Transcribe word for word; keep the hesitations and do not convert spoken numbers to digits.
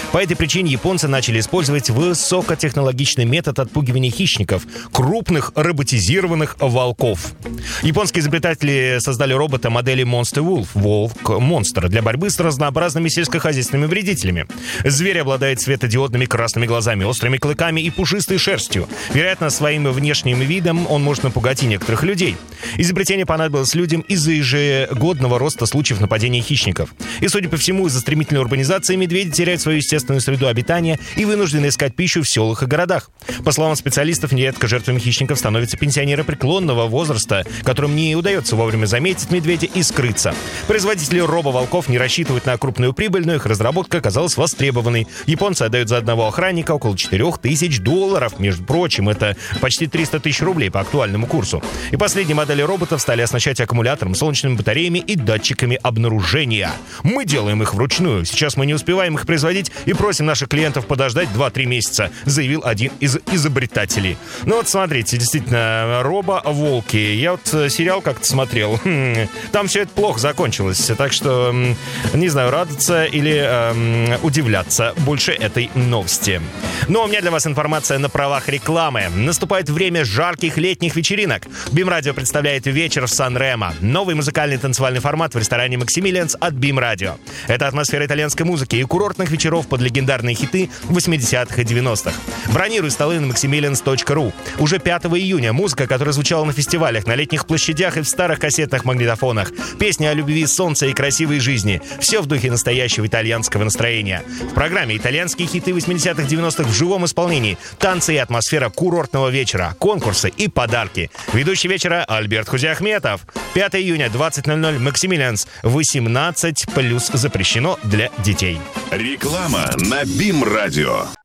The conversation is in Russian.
По этой причине японцы начали использовать высокотехнологичный метод отпугивания хищников — крупных роботизированных волков. Японские изобретатели создали робота модели Monster Wolf, волк-монстр, для борьбы с разнообразными сельскохозяйственными вредителями. Зверь обладает светодиодными красными глазами, острыми клыками и пушистой шерстью. Вероятно, своим внешним видом он может напугать и некоторых людей. Изобретение понадобилось людям из-за ежегодного роста случаев нападения хищников. И, судя по всему, из-за стремительной урбанизации медведи теряют свою естественную среду обитания и вынуждены искать пищу в селах и городах. По словам специалистов, нередко жертвами хищников становятся пенсионеры преклонного возраста, которым не удается вовремя заметить медведя и скрыться. Производители робоволков не рассчитывают на крупную прибыль, но их разработка оказалась востребованной. Японцы отдают за одного охранника около четырех тысяч долларов. Между прочим, это почти триста тысяч рублей по актуальному курсу. И последние модели роботов стали оснащать аккумулятором, солнечными батареями и датчиками обнаружения. Мы делаем их вручную. Сейчас мы не успеваем их производить и просим наших клиентов подождать два-три месяца, заявил один из изобретателей. Ну вот смотрите, действительно, робо-волки. Я вот сериал как-то смотрел. Хм, там все это плохо закончилось. Так что, не знаю, радоваться или эм, удивляться больше этой новости. Но у меня для вас информация на правах рекламы. Наступает время жарких летних вечеринок. БИМ-радио представляет вечер в Сан-Ремо. Новый музыкальный танцевальный формат в ресторане «Максимилианс» от БИМ-радио. Это атмосфера итальянской музыки и курортных вечеров под легендарные хиты восьмидесятых и девяностых. Бронируй столы на максимилианс точка ру. Уже пятого июня музыка, которая звучала на фестивалях, на летних площадях и в старых кассетных магнитофонах. Песни о любви, солнце и красивой жизни. Все в духе настоящего итальянского настроения. В программе итальянские хиты восьмидесятых-девяностых в живом исполнении. Танцы и атмосфера курортного вечера. Конкурсы и подарки. Ведущий вечера Альберт Хузиахметов. пятого июня, двадцать ноль ноль, Максимилианс. восемнадцать плюс запрещено для детей. Реклама на БИМ-радио.